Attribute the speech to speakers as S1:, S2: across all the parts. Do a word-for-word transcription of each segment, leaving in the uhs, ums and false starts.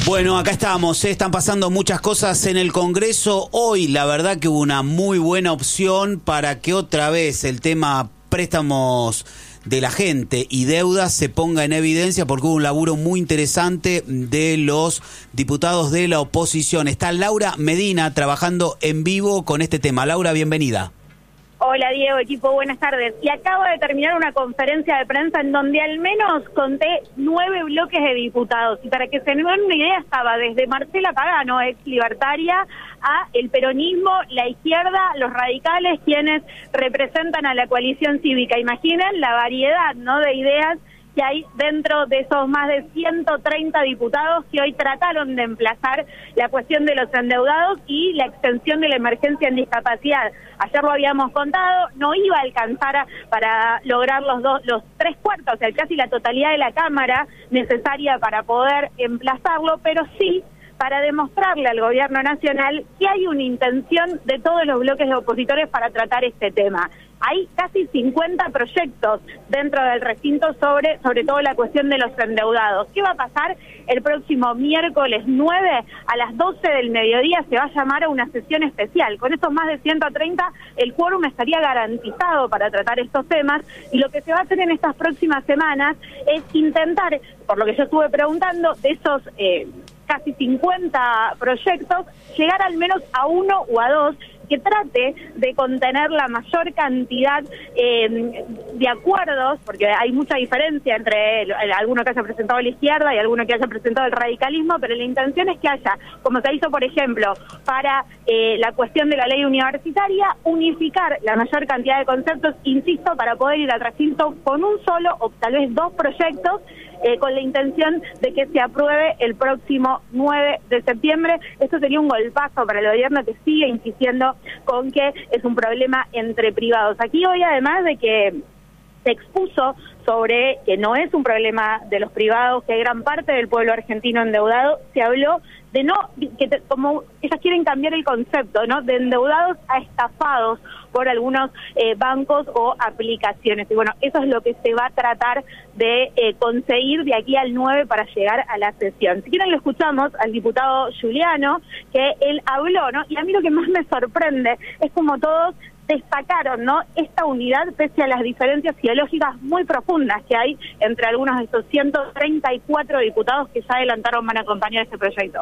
S1: Bueno, acá estamos, ¿eh? Están pasando muchas cosas en el Congreso. Hoy, la verdad que hubo una muy buena opción para que otra vez el tema préstamos de la gente y deudas se ponga en evidencia, porque hubo un laburo muy interesante de los diputados de la oposición. Está Laura Medina trabajando en vivo con este tema. Laura, bienvenida.
S2: Hola Diego, equipo, buenas tardes. Y acabo de terminar una conferencia de prensa en donde al menos conté nueve bloques de diputados. Y para que se den una idea, estaba desde Marcela Pagano, ex libertaria, a el peronismo, la izquierda, los radicales, quienes representan a la coalición cívica. Imaginen la variedad, ¿no?, de ideas que hay dentro de esos más de ciento treinta diputados que hoy trataron de emplazar la cuestión de los endeudados y la extensión de la emergencia en discapacidad. Ayer lo habíamos contado, no iba a alcanzar a, para lograr los dos, los tres cuartos, o sea, casi la totalidad de la Cámara necesaria para poder emplazarlo, pero sí para demostrarle al gobierno nacional que hay una intención de todos los bloques de opositores para tratar este tema. Hay casi cincuenta proyectos dentro del recinto sobre, sobre todo la cuestión de los endeudados. ¿Qué va a pasar? El próximo miércoles nueve a las doce del mediodía se va a llamar a una sesión especial. Con estos más de ciento treinta, el quórum estaría garantizado para tratar estos temas, y lo que se va a hacer en estas próximas semanas es intentar, por lo que yo estuve preguntando, de esos eh, casi cincuenta proyectos, llegar al menos a uno o a dos que trate de contener la mayor cantidad eh, de acuerdos, porque hay mucha diferencia entre el, el, alguno que haya presentado la izquierda y alguno que haya presentado el radicalismo, pero la intención es que haya, como se hizo por ejemplo para eh, la cuestión de la ley universitaria, unificar la mayor cantidad de conceptos, insisto, para poder ir al recinto con un solo o tal vez dos proyectos, Eh, con la intención de que se apruebe el próximo nueve de septiembre. Esto sería un golpazo para el gobierno, que sigue insistiendo con que es un problema entre privados. Aquí hoy, además de que se expuso sobre que no es un problema de los privados, que hay gran parte del pueblo argentino endeudado, se habló de no, que te, como ellas quieren cambiar el concepto, ¿no?, de endeudados a estafados por algunos eh, bancos o aplicaciones. Y bueno, eso es lo que se va a tratar de eh, conseguir de aquí al nueve para llegar a la sesión. Si quieren lo escuchamos al diputado Giuliano, que él habló, ¿no? Y a mí lo que más me sorprende es como todos destacaron, ¿no?, esta unidad pese a las diferencias ideológicas muy profundas que hay entre algunos de estos ciento treinta y cuatro diputados que ya adelantaron van a acompañar este proyecto.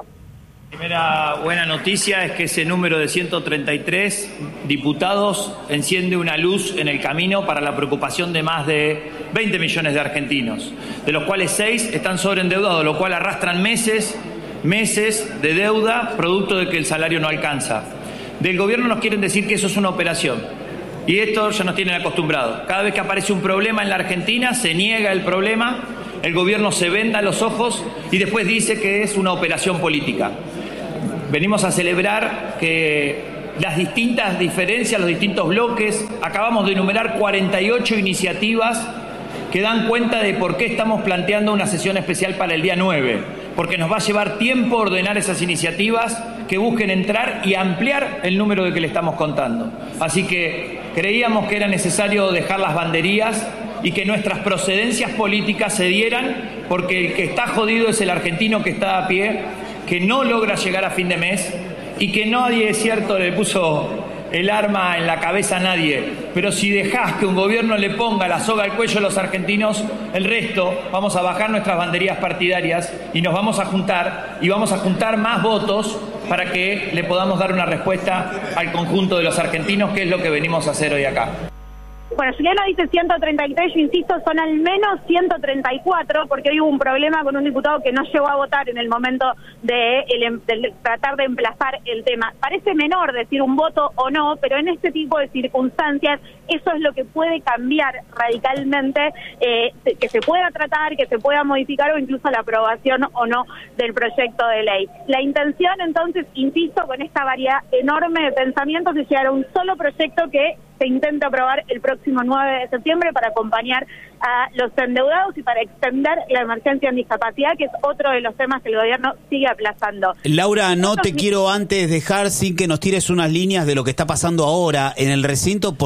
S3: Primera buena noticia es que ese número de ciento treinta y tres diputados enciende una luz en el camino para la preocupación de más de veinte millones de argentinos, de los cuales seis están sobreendeudados, lo cual arrastran meses, meses de deuda producto de que el salario no alcanza. Del gobierno nos quieren decir que eso es una operación, y esto ya nos tienen acostumbrados. Cada vez que aparece un problema en la Argentina, se niega el problema, el gobierno se venda los ojos y después dice que es una operación política. Venimos a celebrar que las distintas diferencias, los distintos bloques, acabamos de enumerar cuarenta y ocho iniciativas que dan cuenta de por qué estamos planteando una sesión especial para el día nueve, porque nos va a llevar tiempo ordenar esas iniciativas que busquen entrar y ampliar el número de que le estamos contando. Así que creíamos que era necesario dejar las banderías y que nuestras procedencias políticas se dieran, porque el que está jodido es el argentino que está a pie, que no logra llegar a fin de mes y que nadie, es cierto, le puso el arma en la cabeza a nadie, pero si dejás que un gobierno le ponga la soga al cuello a los argentinos, el resto vamos a bajar nuestras banderías partidarias y nos vamos a juntar, y vamos a juntar más votos para que le podamos dar una respuesta al conjunto de los argentinos, que es lo que venimos a hacer hoy acá.
S2: Bueno, Giuliano dice ciento treinta y tres, yo insisto, son al menos ciento treinta y cuatro, porque hoy hubo un problema con un diputado que no llegó a votar en el momento de, el, de tratar de emplazar el tema. Parece menor decir un voto o no, pero en este tipo de circunstancias eso es lo que puede cambiar radicalmente, eh, que se pueda tratar, que se pueda modificar o incluso la aprobación o no del proyecto de ley. La intención, entonces, insisto, con esta variedad enorme de pensamientos, es llegar a un solo proyecto que se intenta aprobar el próximo nueve de septiembre para acompañar a los endeudados y para extender la emergencia en discapacidad, que es otro de los temas que el gobierno sigue aplazando.
S1: Laura, no te quiero antes dejar sin que nos tires unas líneas de lo que está pasando ahora en el recinto, porque claro,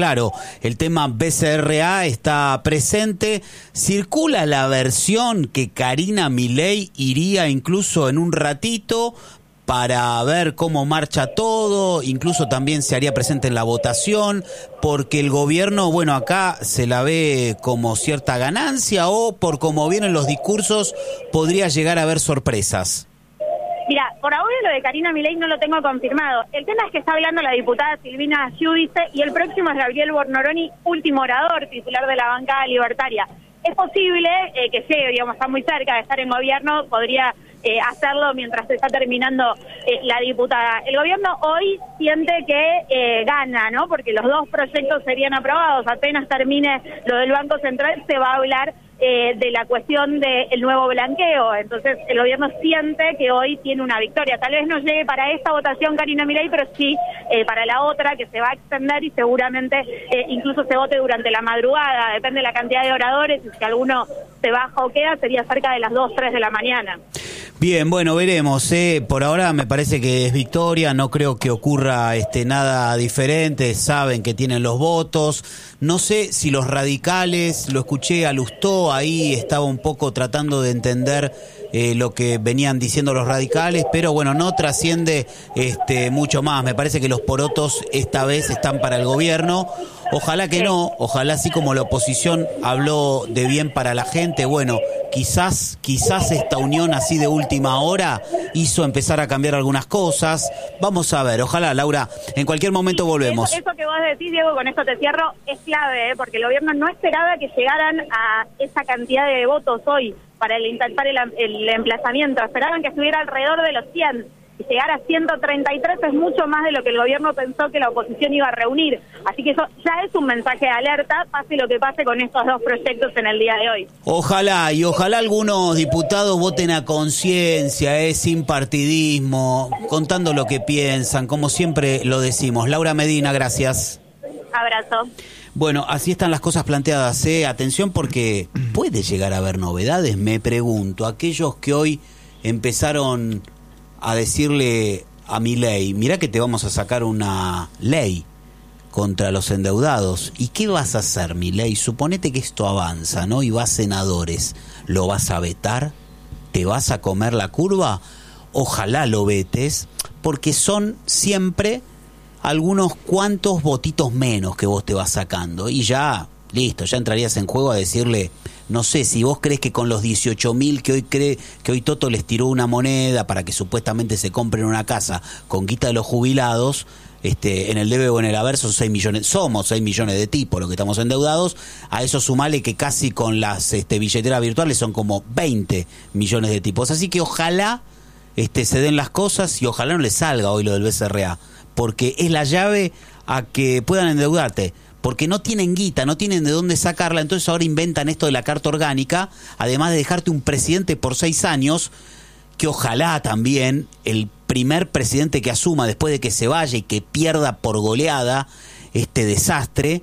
S1: claro, el tema B C R A está presente. Circula la versión que Karina Milei iría incluso en un ratito para ver cómo marcha todo, incluso también se haría presente en la votación, porque el gobierno, bueno, acá se la ve como cierta ganancia o por cómo vienen los discursos podría llegar a haber sorpresas.
S2: Mira, por ahora lo de Karina Milei no lo tengo confirmado. El tema es que está hablando la diputada Silvina Giudice y el próximo es Gabriel Bornoroni, último orador, titular de la bancada libertaria. Es posible eh, que llegue, digamos, está muy cerca de estar en gobierno, podría eh, hacerlo mientras se está terminando eh, la diputada. El gobierno hoy siente que eh, gana, ¿no? Porque los dos proyectos serían aprobados. Apenas termine lo del Banco Central, se va a hablar eh, de la cuestión del nuevo blanqueo. Entonces, el gobierno siente que hoy tiene una victoria. Tal vez no llegue para esta votación Karina Milei, pero sí eh, para la otra, que se va a extender y seguramente eh, incluso se vote durante la madrugada. Depende de la cantidad de oradores, y si alguno se baja o queda, sería cerca de las dos, tres de la mañana.
S1: Bien, bueno, veremos. ¿eh? Por ahora me parece que es victoria, no creo que ocurra este nada diferente, saben que tienen los votos. No sé si los radicales, lo escuché a Lustó, ahí estaba un poco tratando de entender eh, lo que venían diciendo los radicales, pero bueno, no trasciende este mucho más. Me parece que los porotos esta vez están para el gobierno. Ojalá que no, ojalá así como la oposición habló de bien para la gente, bueno, quizás quizás esta unión así de última hora hizo empezar a cambiar algunas cosas. Vamos a ver, ojalá, Laura, en cualquier momento volvemos.
S2: Eso, eso que vos decís, Diego, con esto te cierro, es clave, ¿eh? Porque el gobierno no esperaba que llegaran a esa cantidad de votos hoy para el intentar el, el emplazamiento, esperaban que estuviera alrededor de los cien. Y llegar a ciento treinta y tres es mucho más de lo que el gobierno pensó que la oposición iba a reunir. Así que eso ya es un mensaje de alerta, pase lo que pase con estos dos proyectos en el día de hoy.
S1: Ojalá, y ojalá algunos diputados voten a conciencia, eh, sin partidismo, contando lo que piensan, como siempre lo decimos. Laura Medina, gracias.
S2: Abrazo.
S1: Bueno, así están las cosas planteadas, eh. Atención, porque puede llegar a haber novedades, me pregunto. Aquellos que hoy empezaron a decirle a Milei, mirá que te vamos a sacar una ley contra los endeudados. ¿Y qué vas a hacer, Milei? Suponete que esto avanza, ¿no? Y vas senadores, ¿lo vas a vetar? ¿Te vas a comer la curva? Ojalá lo vetes, porque son siempre algunos cuantos votitos menos que vos te vas sacando. Y ya, listo, ya entrarías en juego a decirle, no sé, si vos crees que con los dieciocho mil que hoy cree que hoy Toto les tiró una moneda para que supuestamente se compren una casa con guita de los jubilados, este, en el debe o en el haber son seis millones, somos seis millones de tipos los que estamos endeudados, a eso sumale que casi con las este, billeteras virtuales son como veinte millones de tipos. Así que ojalá este, se den las cosas y ojalá no les salga hoy lo del B C R A, porque es la llave a que puedan endeudarte. Porque no tienen guita, no tienen de dónde sacarla, entonces ahora inventan esto de la carta orgánica, además de dejarte un presidente por seis años, que ojalá también el primer presidente que asuma después de que se vaya y que pierda por goleada este desastre,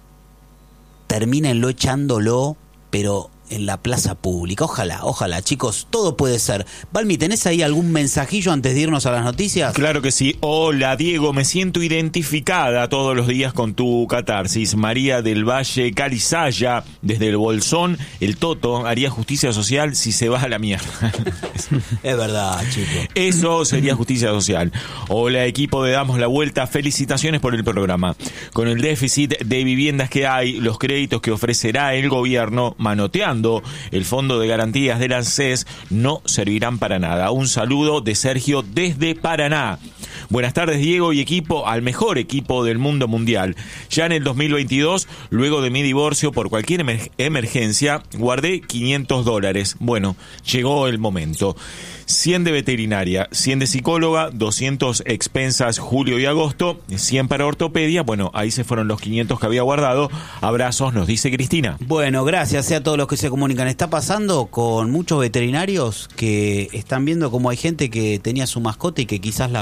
S1: termínenlo echándolo, pero en la plaza pública. Ojalá, ojalá, chicos, todo puede ser. Valmi, ¿tenés ahí algún mensajillo antes de irnos a las noticias?
S4: Claro que sí. Hola, Diego, me siento identificada todos los días con tu catarsis. María del Valle Calizaya, desde el Bolsón, el Toto haría justicia social si se va a la mierda.
S1: Es verdad, chicos.
S4: Eso sería justicia social. Hola, equipo de Damos la Vuelta, felicitaciones por el programa. Con el déficit de viviendas que hay, los créditos que ofrecerá el gobierno manoteando el Fondo de Garantías del ANSES no servirán para nada. Un saludo de Sergio desde Paraná. Buenas tardes, Diego y equipo, al mejor equipo del mundo mundial. Ya en el dos mil veintidós, luego de mi divorcio por cualquier emer- emergencia, guardé quinientos dólares. Bueno, llegó el momento. cien de veterinaria, cien de psicóloga, doscientos expensas julio y agosto, cien para ortopedia. Bueno, ahí se fueron los quinientos que había guardado. Abrazos, nos dice Cristina.
S1: Bueno, gracias a todos los que se comunican. Está pasando con muchos veterinarios que están viendo cómo hay gente que tenía su mascota y que quizás la podía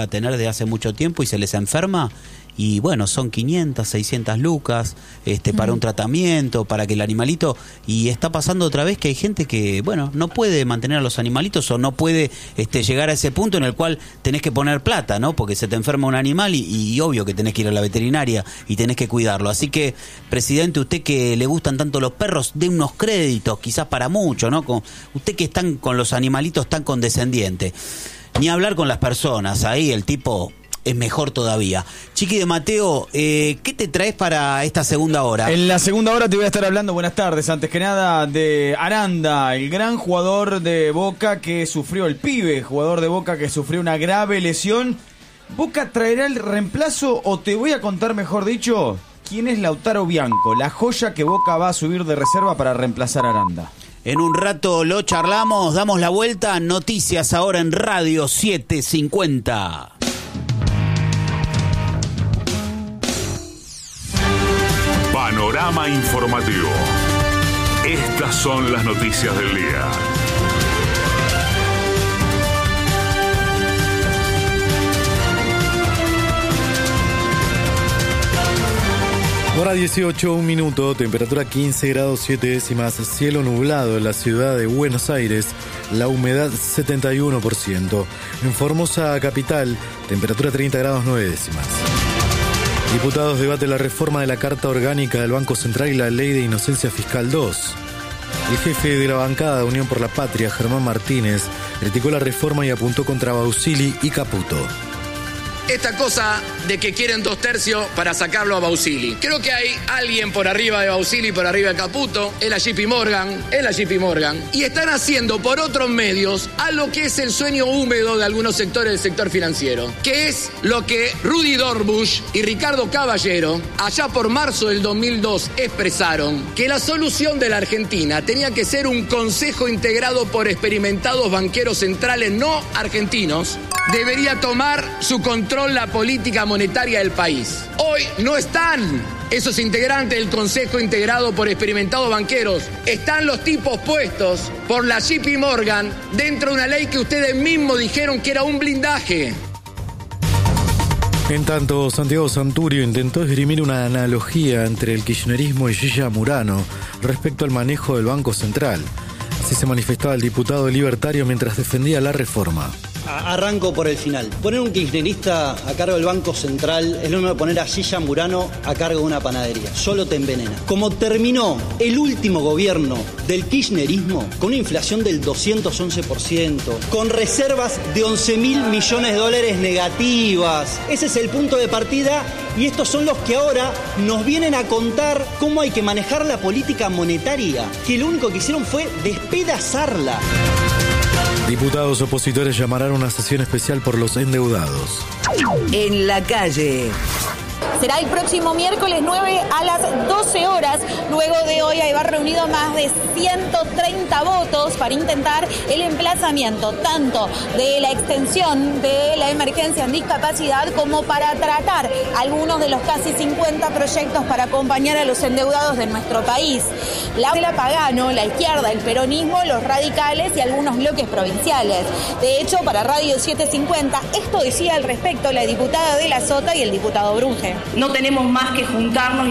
S1: a tener desde hace mucho tiempo y se les enferma. Y bueno, son quinientas, seiscientas lucas este, para un tratamiento, para que el animalito... Y está pasando otra vez que hay gente que, bueno, no puede mantener a los animalitos o no puede este, llegar a ese punto en el cual tenés que poner plata, ¿no? Porque se te enferma un animal y, y obvio que tenés que ir a la veterinaria y tenés que cuidarlo. Así que, presidente, usted que le gustan tanto los perros, dé unos créditos, quizás para mucho, ¿no? Con, usted que están con los animalitos tan condescendiente. Ni hablar con las personas, ahí el tipo... es mejor todavía. Chiqui de Mateo, eh, ¿qué te traes para esta segunda hora?
S5: En la segunda hora te voy a estar hablando, buenas tardes, antes que nada, de Aranda, el gran jugador de Boca que sufrió, el pibe jugador de Boca que sufrió una grave lesión. ¿Boca traerá el reemplazo o te voy a contar, mejor dicho, quién es Lautaro Bianco, la joya que Boca va a subir de reserva para reemplazar a Aranda?
S1: En un rato lo charlamos, damos la vuelta, noticias ahora en Radio setecientos cincuenta.
S6: Panorama informativo. Estas son las noticias del día.
S7: Hora dieciocho, un minuto, temperatura quince grados siete décimas, cielo nublado en la ciudad de Buenos Aires, la humedad setenta y uno por ciento. En Formosa capital, temperatura treinta grados nueve décimas. Diputados debaten la reforma de la Carta Orgánica del Banco Central y la Ley de Inocencia Fiscal dos. El jefe de la bancada de Unión por la Patria, Germán Martínez, criticó la reforma y apuntó contra Bausili y Caputo.
S8: Esta cosa de que quieren dos tercios para sacarlo a Bausili. Creo que hay alguien por arriba de Bausili, por arriba de Caputo, es la J P Morgan, es la J P Morgan. Y están haciendo por otros medios algo que es el sueño húmedo de algunos sectores del sector financiero, que es lo que Rudy Dorbush y Ricardo Caballero, allá por marzo del dos mil dos, expresaron, que la solución de la Argentina tenía que ser un consejo integrado por experimentados banqueros centrales no argentinos, debería tomar su control la política monetaria del país. Hoy no están esos integrantes del Consejo integrado por experimentados banqueros. Están los tipos puestos por la J P Morgan dentro de una ley que ustedes mismos dijeron que era un blindaje.
S7: En tanto, Santiago Santurio intentó esgrimir una analogía entre el kirchnerismo y Gilla Murano respecto al manejo del Banco Central. Así se manifestaba el diputado libertario mientras defendía la reforma.
S9: Arranco por el final. Poner un kirchnerista a cargo del Banco Central es lo mismo de poner a Gilla Murano a cargo de una panadería. Solo te envenena. Como terminó el último gobierno del kirchnerismo, con una inflación del doscientos once por ciento, con reservas de once mil millones de dólares negativas. Ese es el punto de partida y estos son los que ahora nos vienen a contar cómo hay que manejar la política monetaria, que lo único que hicieron fue despedazarla.
S7: Diputados opositores llamarán a una sesión especial por los endeudados.
S10: En la calle.
S11: Será el próximo miércoles nueve a las doce horas. Luego de hoy haber reunido más de ciento treinta votos para intentar el emplazamiento tanto de la extensión de la emergencia en discapacidad como para tratar algunos de los casi cincuenta proyectos para acompañar a los endeudados de nuestro país. La de la Pagano, la izquierda, el peronismo, los radicales y algunos bloques provinciales. De hecho, para Radio setecientos cincuenta, esto decía al respecto la diputada de la Sota y el diputado Brunge.
S12: No tenemos más que juntarnos